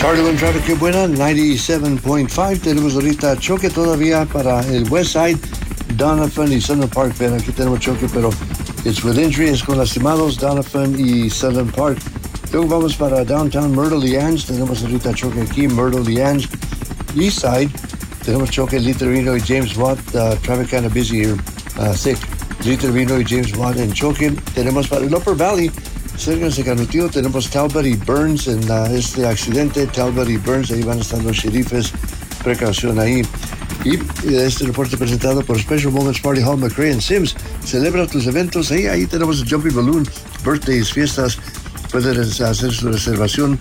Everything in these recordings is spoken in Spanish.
Charlie One Traffic, qué buena, 97.5. Tenemos ahorita choque todavía para el West Side, Donovan y Sunland Park. Ven, aquí tenemos choque, pero it's with injury, es con lastimados, Donovan y Sunland Park. Luego vamos para Downtown Myrtle y Ange. Tenemos ahorita choque aquí, Myrtle y Ange. East Side, tenemos choque Lee Trevino y James Watt. Traffic kind of busy here, thick. Lee Trevino y James Watt en choque. Tenemos para el Upper Valley, cerca de Secanutio, tenemos Talbot y Burns en este accidente. Talbot y Burns, ahí van a estar los sheriffes. Precaución ahí. Y este reporte presentado por Special Moments Party Hall McRae en Sims. Celebra tus eventos. Ahí tenemos el Jumping Balloon, birthdays, fiestas. Puedes hacer su reservación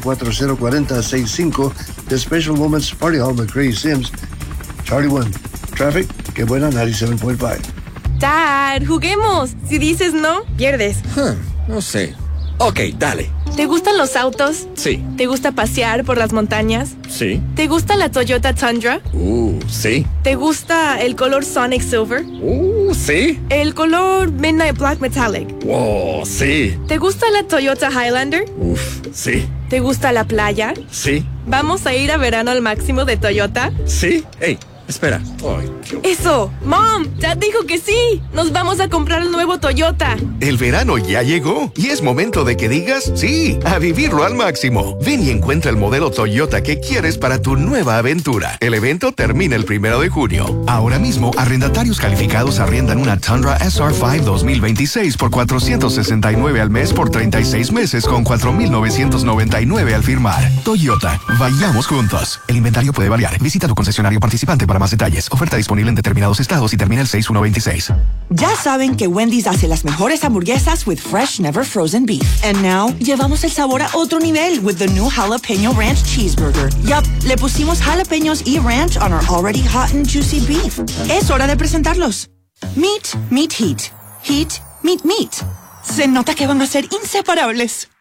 740-4065 de Special Moments Party Hall McRae Sims. Charlie One Traffic, qué buena, 97.5. Dad, juguemos. Si dices no, pierdes. No sé. Ok, dale. ¿Te gustan los autos? Sí. ¿Te gusta pasear por las montañas? Sí. ¿Te gusta la Toyota Tundra? Sí. ¿Te gusta el color Sonic Silver? Sí. ¿El color Midnight Black Metallic? Wow, sí. ¿Te gusta la Toyota Highlander? Sí. ¿Te gusta la playa? Sí. ¿Vamos a ir a verano al máximo de Toyota? Sí. Hey, espera. Ay, ¡Eso! ¡Mom! ¡Dad dijo que sí! ¡Nos vamos a comprar el nuevo Toyota! El verano ya llegó y es momento de que digas sí a vivirlo al máximo. Ven y encuentra el modelo Toyota que quieres para tu nueva aventura. El evento termina el 1 de junio. Ahora mismo, arrendatarios calificados arriendan una Tundra SR5 2026 por $469 al mes por 36 meses con $4,999 al firmar. Toyota, vayamos juntos. El inventario puede variar. Visita tu concesionario participante para más detalles. Oferta disponible en determinados estados y termina el 6/1/26. Ya saben que Wendy's hace las mejores hamburguesas with fresh, never frozen beef. And now, llevamos el sabor a otro nivel with the new Jalapeno Ranch Cheeseburger. Yup, le pusimos jalapeños y ranch on our already hot and juicy beef. Es hora de presentarlos. Meat, meat, heat. Heat, meat, meat. Se nota que van a ser inseparables.